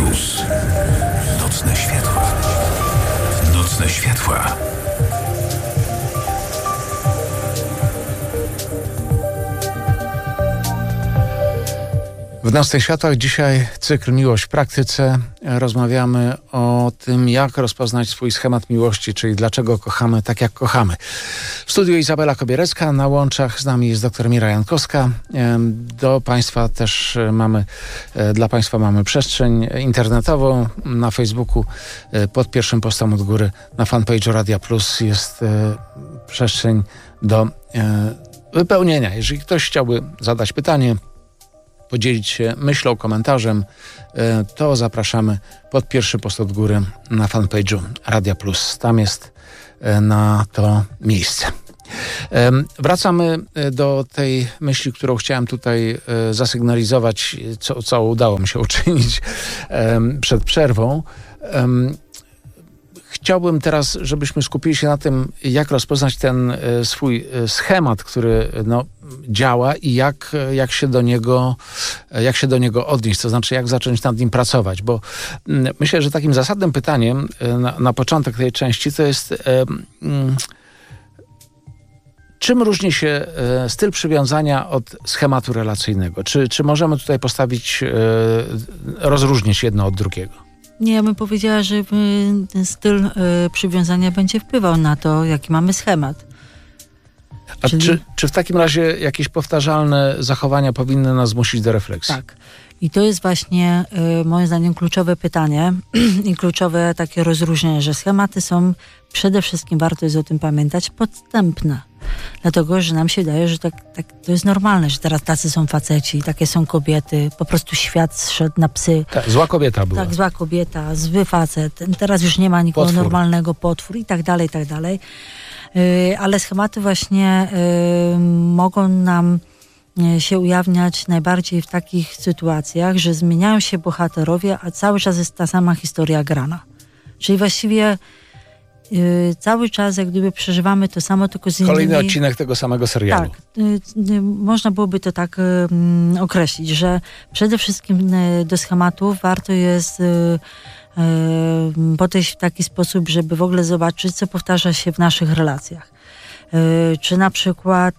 Plus. Nocne światła. Nocne światła. W Nocnych Światłach dzisiaj cykl Miłość w praktyce. Rozmawiamy o tym, jak rozpoznać swój schemat miłości, czyli dlaczego kochamy tak, jak kochamy. W studiu Izabela Kobierecka, na łączach z nami jest dr Mira Jankowska. Do Państwa też dla Państwa mamy przestrzeń internetową na Facebooku. Pod pierwszym postem od góry na fanpage'u Radia Plus jest przestrzeń do wypełnienia. Jeżeli ktoś chciałby zadać pytanie, podzielić się myślą, komentarzem, to zapraszamy pod pierwszy post od góry na fanpage'u Radia Plus. Tam jest na to miejsce. Wracamy do tej myśli, którą chciałem tutaj zasygnalizować, co udało mi się uczynić przed przerwą. Chciałbym teraz, żebyśmy skupili się na tym, jak rozpoznać ten swój schemat, który działa i jak się do niego odnieść, to znaczy jak zacząć nad nim pracować, bo myślę, że takim zasadnym pytaniem na początek tej części to jest czym różni się styl przywiązania od schematu relacyjnego? Czy możemy tutaj rozróżnić jedno od drugiego? Nie, ja bym powiedziała, że ten styl przywiązania będzie wpływał na to, jaki mamy schemat. A czy w takim razie jakieś powtarzalne zachowania powinny nas zmusić do refleksji? Tak. I to jest właśnie moim zdaniem kluczowe pytanie i kluczowe takie rozróżnienie, że schematy są przede wszystkim, warto jest o tym pamiętać, podstępne. Dlatego, że nam się wydaje, że tak to jest normalne, że teraz tacy są faceci, takie są kobiety, po prostu świat zszedł na psy. Tak, zła kobieta była. Tak, zła kobieta, zły facet, teraz już nie ma nikogo normalnego, potwór i tak dalej, i tak dalej. Ale schematy właśnie mogą nam się ujawniać najbardziej w takich sytuacjach, że zmieniają się bohaterowie, a cały czas jest ta sama historia grana. Czyli właściwie cały czas jak gdyby przeżywamy to samo, tylko z innymi... Kolejny odcinek tego samego serialu. Tak. Można byłoby to tak określić, że przede wszystkim do schematów warto jest podejść w taki sposób, żeby w ogóle zobaczyć, co powtarza się w naszych relacjach. Czy na przykład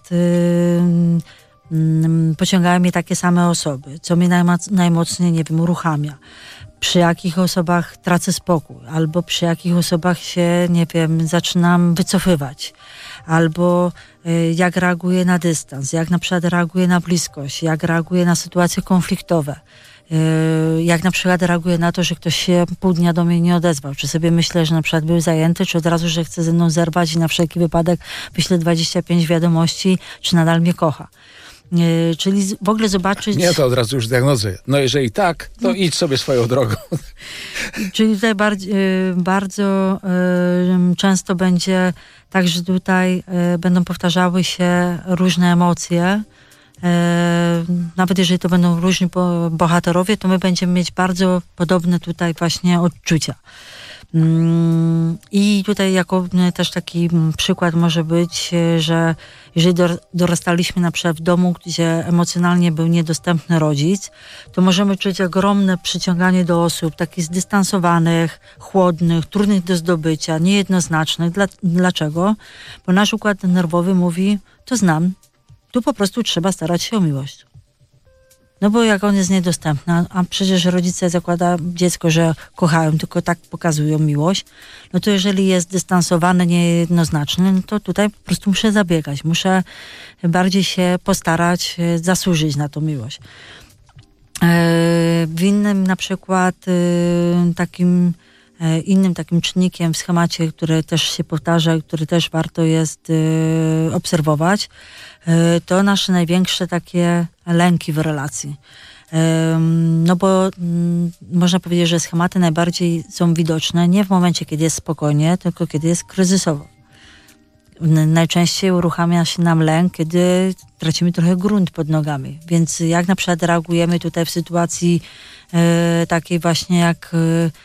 pociągają mnie takie same osoby, co mnie najmocniej, nie wiem, uruchamia. Przy jakich osobach tracę spokój, albo przy jakich osobach się, nie wiem, zaczynam wycofywać, albo jak reaguję na dystans, jak na przykład reaguję na bliskość, jak reaguję na sytuacje konfliktowe, jak na przykład reaguję na to, że ktoś się pół dnia do mnie nie odezwał, czy sobie myślę, że na przykład był zajęty, czy od razu, że chce ze mną zerwać i na wszelki wypadek wyślę 25 wiadomości, czy nadal mnie kocha. Czyli w ogóle zobaczyć... Nie, to od razu już diagnozuję. No jeżeli tak, to idź sobie swoją drogą. Czyli tutaj bardzo często będzie tak, że tutaj będą powtarzały się różne emocje. Nawet jeżeli to będą różni bohaterowie, to my będziemy mieć bardzo podobne tutaj właśnie odczucia. I tutaj jako też taki przykład może być, że jeżeli dorastaliśmy na przykład w domu, gdzie emocjonalnie był niedostępny rodzic, to możemy czuć ogromne przyciąganie do osób takich zdystansowanych, chłodnych, trudnych do zdobycia, niejednoznacznych. Dlaczego? Bo nasz układ nerwowy mówi, to znam, tu po prostu trzeba starać się o miłość. No bo jak on jest niedostępny, a przecież rodzice zakłada dziecko, że kochają, tylko tak pokazują miłość, no to jeżeli jest dystansowany, niejednoznaczny, no to tutaj po prostu muszę zabiegać, muszę bardziej się postarać, zasłużyć na tą miłość. W innym na przykład innym takim czynnikiem w schemacie, który też się powtarza i który też warto jest obserwować, to nasze największe takie lęki w relacji. No bo można powiedzieć, że schematy najbardziej są widoczne nie w momencie, kiedy jest spokojnie, tylko kiedy jest kryzysowo. Najczęściej uruchamia się nam lęk, kiedy tracimy trochę grunt pod nogami. Więc jak na przykład reagujemy tutaj w sytuacji takiej właśnie jak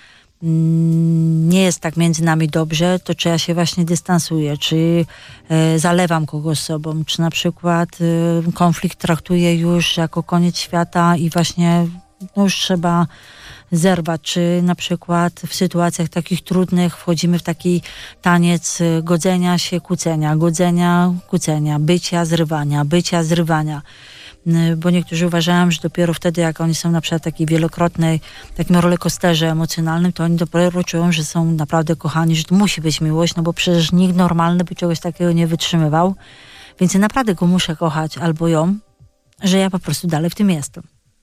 nie jest tak między nami dobrze, to czy ja się właśnie dystansuję, czy zalewam kogoś sobą, czy na przykład konflikt traktuję już jako koniec świata i właśnie no już trzeba zerwać, czy na przykład w sytuacjach takich trudnych wchodzimy w taki taniec godzenia się, kłócenia, godzenia, kłócenia, bycia, zrywania. Bo niektórzy uważają, że dopiero wtedy, jak oni są na przykład takiej wielokrotnej, takim rollercoasterze emocjonalnym, to oni dopiero czują, że są naprawdę kochani, że to musi być miłość, no bo przecież nikt normalny by czegoś takiego nie wytrzymywał. Więc ja naprawdę go muszę kochać albo ją, że ja po prostu dalej w tym jestem.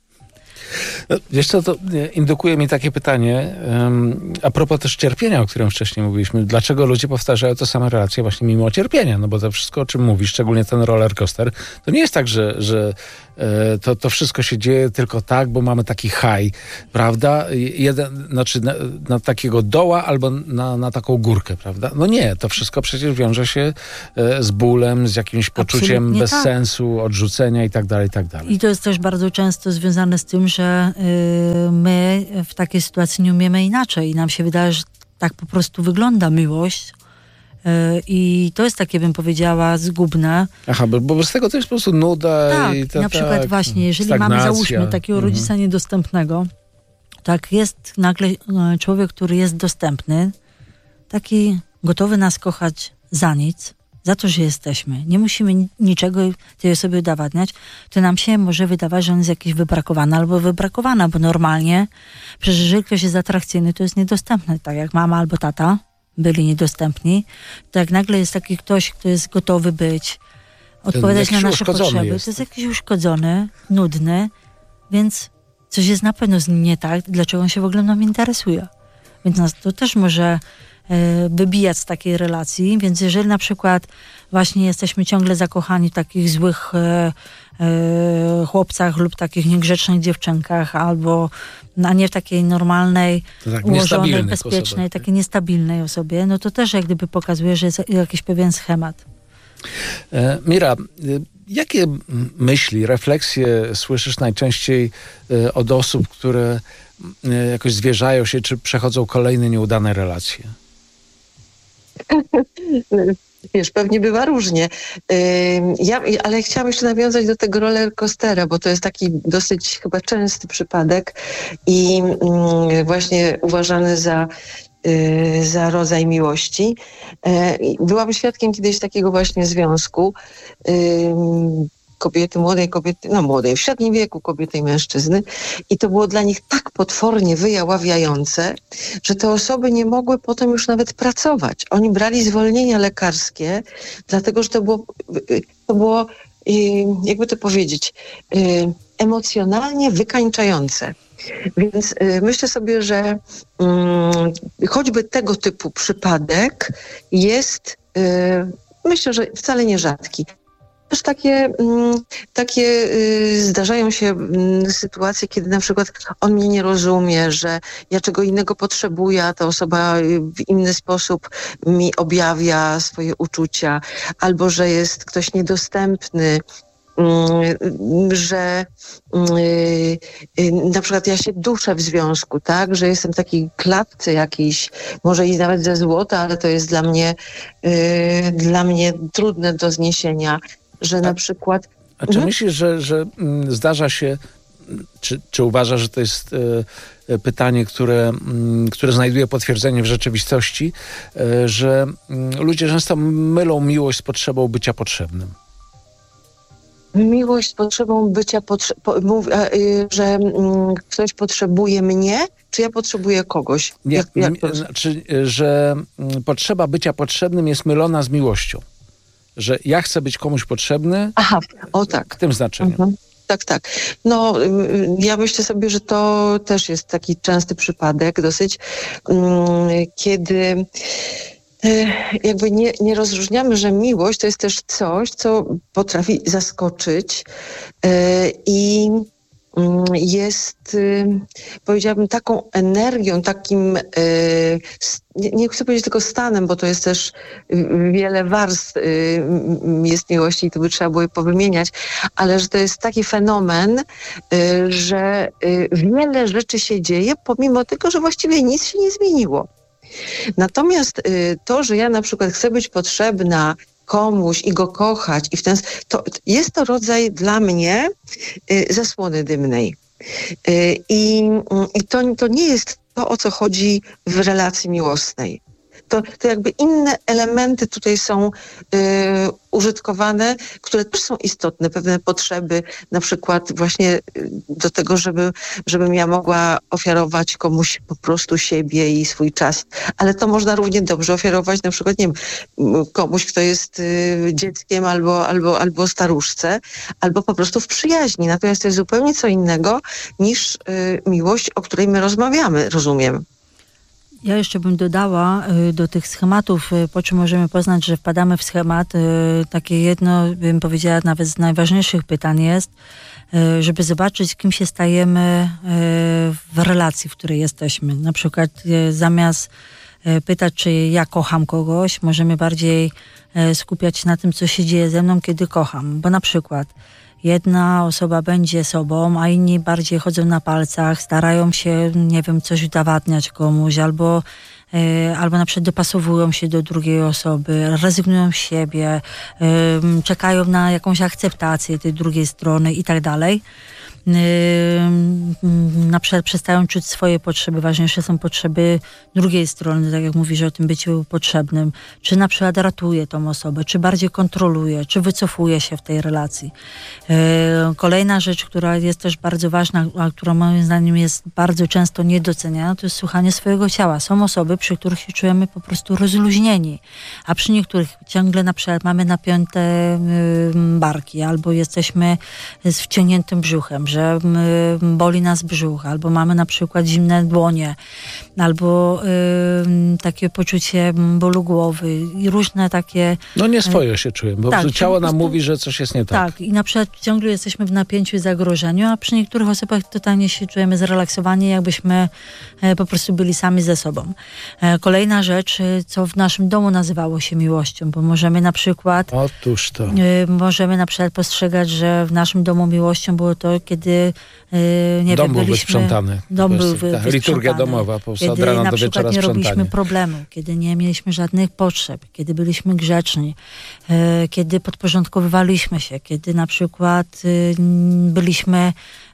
No, wiesz co, to indukuje mi takie pytanie, a propos też cierpienia, o którym wcześniej mówiliśmy. Dlaczego ludzie powtarzają te same relacje właśnie mimo cierpienia? No bo to wszystko, o czym mówisz, szczególnie ten roller coaster, to nie jest tak, że to wszystko się dzieje tylko tak, bo mamy taki high, prawda? Znaczy na takiego doła albo na taką górkę, prawda? No nie, to wszystko przecież wiąże się z bólem, z jakimś poczuciem bez sensu, odrzucenia i tak dalej, i tak dalej. I to jest też bardzo często związane z tym, że my w takiej sytuacji nie umiemy inaczej i nam się wydaje, że tak po prostu wygląda miłość. I to jest takie, bym powiedziała, zgubne. Aha, bo bez tego to jest po prostu nuda. Tak, i na przykład właśnie, jeżeli stagnacja. mamy, załóżmy, takiego rodzica niedostępnego, tak jest nagle człowiek, który jest dostępny, gotowy nas kochać za nic, za to, że jesteśmy. Nie musimy niczego tej osobie udowadniać. To nam się może wydawać, że on jest jakiś wybrakowany albo wybrakowana, bo normalnie, przecież jeżeli ktoś jest atrakcyjny, to jest niedostępny, tak jak mama albo tata byli niedostępni, to jak nagle jest taki ktoś, kto jest gotowy być, odpowiadać na nasze potrzeby, to jest jakiś uszkodzony, nudny, więc coś jest na pewno z nim nie tak, dlaczego on się w ogóle nam interesuje. Więc nas to też może wybijać z takiej relacji, więc jeżeli na przykład właśnie jesteśmy ciągle zakochani w takich złych chłopcach lub takich niegrzecznych dziewczynkach, a nie w takiej normalnej, tak, ułożonej, bezpiecznej, takiej niestabilnej osobie, no to też jak gdyby pokazuje, że jest jakiś pewien schemat. Mira, jakie myśli, refleksje słyszysz najczęściej od osób, które jakoś zwierzają się, czy przechodzą kolejne nieudane relacje? Wiesz, pewnie bywa różnie. Ale chciałam jeszcze nawiązać do tego rollercoastera, bo to jest taki dosyć chyba częsty przypadek i właśnie uważany za rodzaj miłości. Byłam świadkiem kiedyś takiego właśnie związku młodej, w średnim wieku kobiety i mężczyzny. I to było dla nich tak potwornie wyjaławiające, że te osoby nie mogły potem już nawet pracować. Oni brali zwolnienia lekarskie, dlatego że to było jakby to powiedzieć, emocjonalnie wykańczające. Więc myślę sobie, że choćby tego typu przypadek jest, myślę, że wcale nie rzadki. Też takie zdarzają się sytuacje, kiedy na przykład on mnie nie rozumie, że ja czego innego potrzebuję, a ta osoba w inny sposób mi objawia swoje uczucia, albo że jest ktoś niedostępny, że na przykład ja się duszę w związku, tak, że jestem w takiej klatce jakiejś, może i nawet ze złota, ale to jest dla mnie trudne do zniesienia, że na przykład... A czy myślisz, że zdarza się, czy uważasz, że to jest pytanie, które znajduje potwierdzenie w rzeczywistości, że ludzie często mylą miłość z potrzebą bycia potrzebnym? Miłość z potrzebą bycia że ktoś potrzebuje mnie, czy ja potrzebuję kogoś? Znaczy, że potrzeba bycia potrzebnym jest mylona z miłością. Że ja chcę być komuś potrzebny. Aha, o tak. W tym znaczeniu. Mhm. Tak. No, ja myślę sobie, że to też jest taki częsty przypadek dosyć, kiedy jakby nie rozróżniamy, że miłość to jest też coś, co potrafi zaskoczyć i jest, powiedziałabym, taką energią, takim, nie chcę powiedzieć tylko stanem, bo to jest też wiele warstw jest miłości i to by trzeba było je powymieniać, ale że to jest taki fenomen, że wiele rzeczy się dzieje, pomimo tego, że właściwie nic się nie zmieniło. Natomiast to, że ja na przykład chcę być potrzebna komuś i go kochać, to jest to rodzaj dla mnie zasłony dymnej. I to nie jest to, o co chodzi w relacji miłosnej. To jakby inne elementy tutaj są użytkowane, które też są istotne, pewne potrzeby, na przykład właśnie do tego, żebym ja mogła ofiarować komuś po prostu siebie i swój czas, ale to można równie dobrze ofiarować na przykład, nie wiem, komuś, kto jest dzieckiem albo staruszce, albo po prostu w przyjaźni. Natomiast to jest zupełnie co innego niż miłość, o której my rozmawiamy, rozumiem. Ja jeszcze bym dodała do tych schematów, po czym możemy poznać, że wpadamy w schemat. Takie jedno, bym powiedziała, nawet z najważniejszych pytań jest, żeby zobaczyć, kim się stajemy w relacji, w której jesteśmy. Na przykład zamiast pytać, czy ja kocham kogoś, możemy bardziej skupiać się na tym, co się dzieje ze mną, kiedy kocham. Bo na przykład jedna osoba będzie sobą, a inni bardziej chodzą na palcach, starają się, nie wiem, coś udowadniać komuś, albo na przykład dopasowują się do drugiej osoby, rezygnują z siebie, czekają na jakąś akceptację tej drugiej strony i tak dalej. Na przykład przestają czuć swoje potrzeby, ważniejsze są potrzeby drugiej strony, tak jak mówisz o tym byciu potrzebnym, czy na przykład ratuje tą osobę, czy bardziej kontroluje, czy wycofuje się w tej relacji. Kolejna rzecz, która jest też bardzo ważna, a która moim zdaniem jest bardzo często niedoceniana, to jest słuchanie swojego ciała. Są osoby, przy których się czujemy po prostu rozluźnieni, a przy niektórych ciągle na przykład mamy napięte barki, albo jesteśmy z wciągniętym brzuchem, że boli nas brzuch, albo mamy na przykład zimne dłonie, albo takie poczucie bólu głowy i różne takie... No nieswojo się czuję, bo tak, ciało nam mówi, że coś jest nie tak. Tak, i na przykład ciągle jesteśmy w napięciu i zagrożeniu, a przy niektórych osobach totalnie się czujemy zrelaksowani, jakbyśmy po prostu byli sami ze sobą. Kolejna rzecz, co w naszym domu nazywało się miłością, bo możemy na przykład... Otóż to. Możemy na przykład postrzegać, że w naszym domu miłością było to, kiedy dom był wysprzątany. Dom był wysprzątany. Liturgia domowa, po prostu od rana do wieczora kiedy na przykład nie robiliśmy problemu, kiedy nie mieliśmy żadnych potrzeb, kiedy byliśmy grzeczni, kiedy podporządkowywaliśmy się, kiedy na przykład byliśmy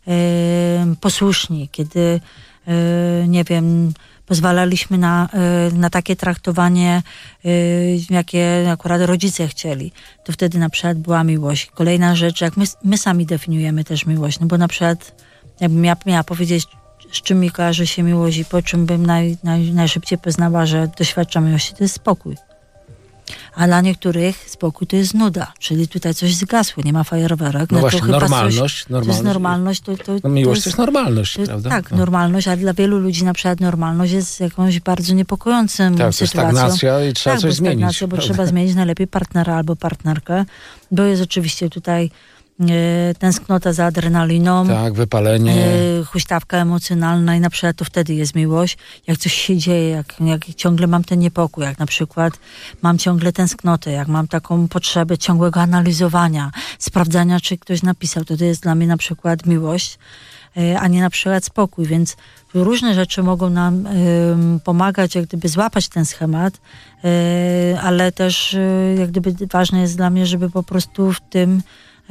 posłuszni, kiedy nie wiem, pozwalaliśmy na takie traktowanie, jakie akurat rodzice chcieli. To wtedy na przykład była miłość. Kolejna rzecz, jak my sami definiujemy też miłość, no bo na przykład jakbym ja miała powiedzieć, z czym mi kojarzy się miłość i po czym bym najszybciej poznała, że doświadczam miłości, to jest spokój. A dla niektórych spokój to jest nuda, czyli tutaj coś zgasło, nie ma fajerwerek. No właśnie, to chyba normalność. To jest normalność. Miłość to jest normalność, prawda? Tak, normalność, a dla wielu ludzi na przykład normalność jest jakąś bardzo niepokojącą sytuacją. To jest stagnacja i trzeba coś zmienić. Stagnacja, bo trzeba zmienić najlepiej partnera albo partnerkę, bo jest oczywiście tutaj tęsknota za adrenaliną. Tak, wypalenie. Huśtawka emocjonalna i na przykład to wtedy jest miłość. Jak coś się dzieje, jak ciągle mam ten niepokój, jak na przykład mam ciągle tęsknotę, jak mam taką potrzebę ciągłego analizowania, sprawdzania, czy ktoś napisał, to jest dla mnie na przykład miłość, a nie na przykład spokój, więc różne rzeczy mogą nam pomagać, jak gdyby złapać ten schemat, ale też jak gdyby ważne jest dla mnie, żeby po prostu w tym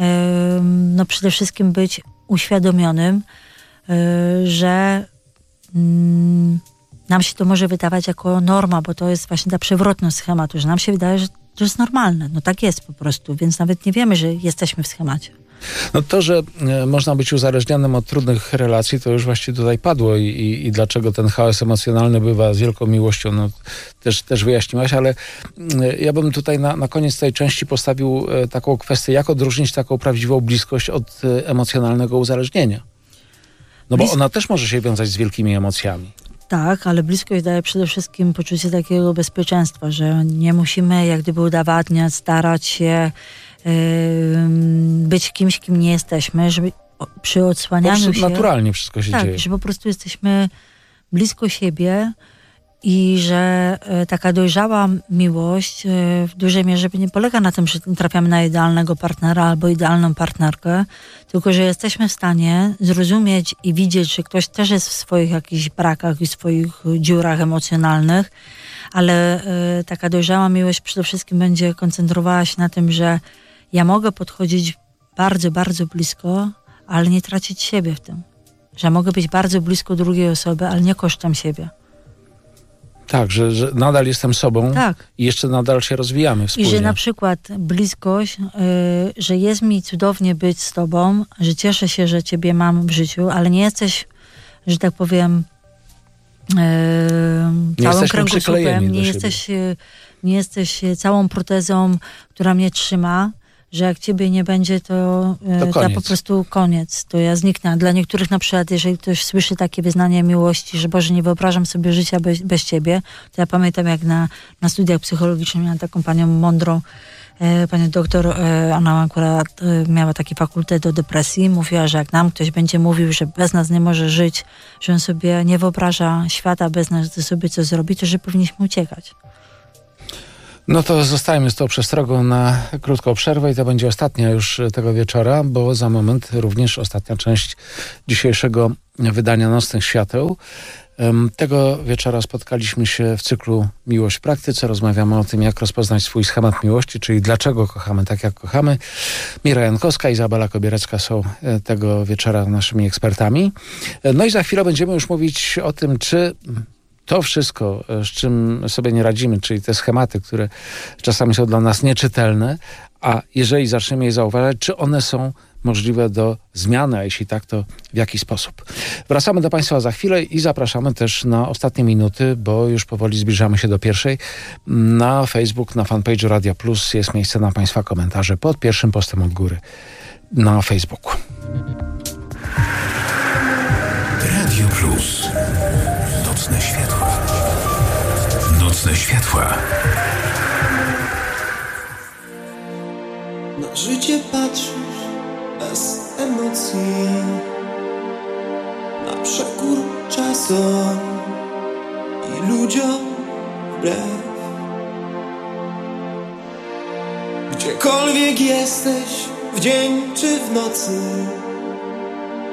no przede wszystkim być uświadomionym, że nam się to może wydawać jako norma, bo to jest właśnie ta przewrotność schematu, że nam się wydaje, że to jest normalne. No tak jest po prostu, więc nawet nie wiemy, że jesteśmy w schemacie. No to, że można być uzależnionym od trudnych relacji, to już właśnie tutaj padło i dlaczego ten chaos emocjonalny bywa z wielką miłością, no też wyjaśniłaś, ale ja bym tutaj na koniec tej części postawił taką kwestię, jak odróżnić taką prawdziwą bliskość od emocjonalnego uzależnienia. No bo ona też może się wiązać z wielkimi emocjami. Tak, ale bliskość daje przede wszystkim poczucie takiego bezpieczeństwa, że nie musimy jak gdyby udowadniać, starać się być kimś, kim nie jesteśmy, żeby przy odsłanianiu się... naturalnie wszystko się dzieje. Tak, że po prostu jesteśmy blisko siebie i że taka dojrzała miłość w dużej mierze nie polega na tym, że trafiamy na idealnego partnera albo idealną partnerkę, tylko że jesteśmy w stanie zrozumieć i widzieć, że ktoś też jest w swoich jakichś brakach i swoich dziurach emocjonalnych, ale taka dojrzała miłość przede wszystkim będzie koncentrowała się na tym, że ja mogę podchodzić bardzo, bardzo blisko, ale nie tracić siebie w tym. że mogę być bardzo blisko drugiej osoby, ale nie kosztem siebie. Tak, że nadal jestem sobą i jeszcze nadal się rozwijamy wspólnie. I że na przykład bliskość, że jest mi cudownie być z tobą, że cieszę się, że ciebie mam w życiu, ale nie jesteś, że tak powiem, całym kręgosłupem, nie jesteś całą protezą, która mnie trzyma, że jak ciebie nie będzie, to po prostu koniec, to ja zniknę. Dla niektórych na przykład, jeżeli ktoś słyszy takie wyznanie miłości, że Boże, nie wyobrażam sobie życia bez ciebie, to ja pamiętam, jak na studiach psychologicznych miałam taką panią mądrą, panią doktor, ona akurat miała taki fakultet do depresji, mówiła, że jak nam ktoś będzie mówił, że bez nas nie może żyć, że on sobie nie wyobraża świata bez nas, że sobie coś zrobi, to że powinniśmy uciekać. No to zostajemy z tą przestrogą na krótką przerwę i to będzie ostatnia już tego wieczora, bo za moment również ostatnia część dzisiejszego wydania Nocnych Świateł. Tego wieczora spotkaliśmy się w cyklu Miłość w praktyce. Rozmawiamy o tym, jak rozpoznać swój schemat miłości, czyli dlaczego kochamy tak, jak kochamy. Mira Jankowska i Izabela Kobierecka są tego wieczora naszymi ekspertami. No i za chwilę będziemy już mówić o tym, czy to wszystko, z czym sobie nie radzimy, czyli te schematy, które czasami są dla nas nieczytelne, a jeżeli zaczniemy je zauważać, czy one są możliwe do zmiany, a jeśli tak, to w jaki sposób. Wracamy do Państwa za chwilę i zapraszamy też na ostatnie minuty, bo już powoli zbliżamy się do pierwszej. Na Facebook, na fanpage'u Radia Plus jest miejsce na Państwa komentarze pod pierwszym postem od góry na Facebooku. Radio Plus. Nocne światła. Nocne światła. Na życie patrzysz bez emocji, na przekór czasom i ludziom wbrew. Gdziekolwiek jesteś, w dzień czy w nocy,